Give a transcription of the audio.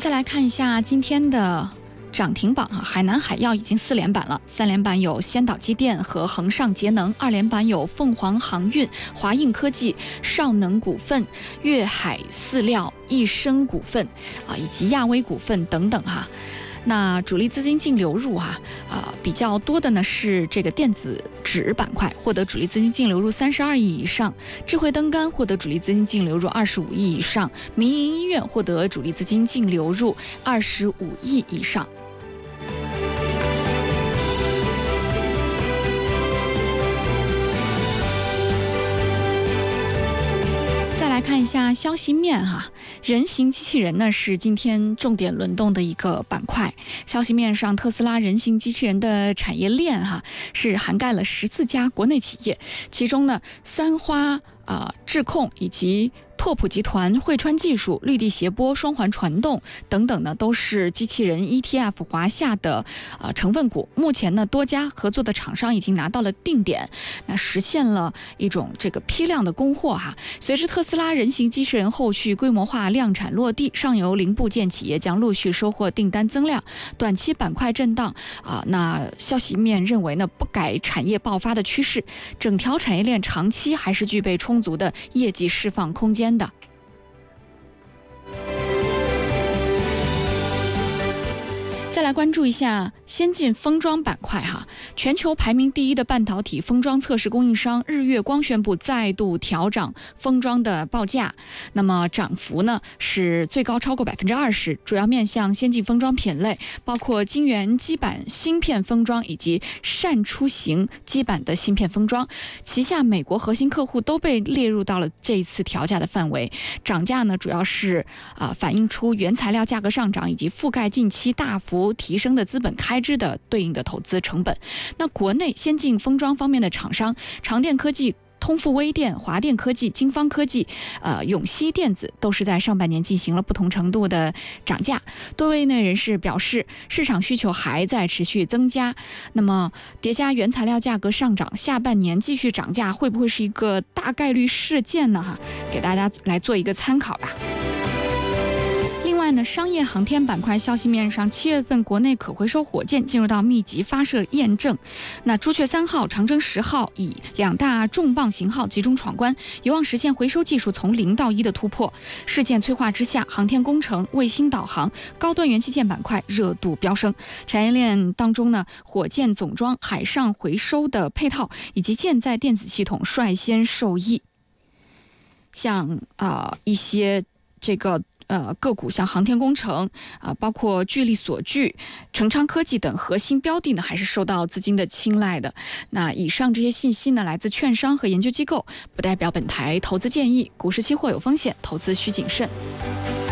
再来看一下今天的涨停榜海南海药已经4连板了，3连板有先导机电和恒上节能，2连板有凤凰航运、华映科技、少能股份、粤海饲料、益生股份以及亚威股份等等那主力资金净流入比较多的呢是这个电子纸板块，获得主力资金净流入32亿以上；智慧灯杆获得主力资金净流入25亿以上；民营医院获得主力资金净流入25亿以上。来看一下消息面人形机器人呢是今天重点轮动的一个板块。消息面上，特斯拉人形机器人的产业链是涵盖了14家国内企业，其中呢三花智控以及拓普集团、汇川技术、绿地协波、双环传动等等呢，都是机器人 ETF 华夏的成分股。目前呢，多家合作的厂商已经拿到了定点，那实现了一种这个批量的供货随着特斯拉人形机器人后续规模化量产落地，上游零部件企业将陆续收获订单增量，短期板块震荡那消息面认为呢，不改产业爆发的趋势，整条产业链长期还是具备充足的业绩释放空间的。再来关注一下先进封装板块全球排名第一的半导体封装测试供应商日月光宣布再度调涨封装的报价，那么涨幅呢是最高超过20%，主要面向先进封装品类，包括晶圆基板芯片封装以及扇出型基板的芯片封装，旗下美国核心客户都被列入到了这一次调价的范围。涨价呢主要是反映出原材料价格上涨以及覆盖近期大幅提升的资本开支的对应的投资成本。那国内先进封装方面的厂商，长电科技、通富微电、华电科技、金方科技、永熙电子都是在上半年进行了不同程度的涨价。多位内人士表示，市场需求还在持续增加，那么叠加原材料价格上涨，下半年继续涨价会不会是一个大概率事件呢？给大家来做一个参考吧。另外呢，商业航天板块消息面上，7月份国内可回收火箭进入到密集发射验证。那朱雀3号、长征10号以2大重磅型号集中闯关，有望实现回收技术从0到1的突破。事件催化之下，航天工程、卫星导航、高端元器件板块热度飙升。产业链当中呢，火箭总装、海上回收的配套以及舰载电子系统率先受益。像一些这个个股像航天工程包括聚力所具、成昌科技等核心标的呢，还是受到资金的青睐的。那以上这些信息呢，来自券商和研究机构，不代表本台投资建议。股市期货有风险，投资需谨慎。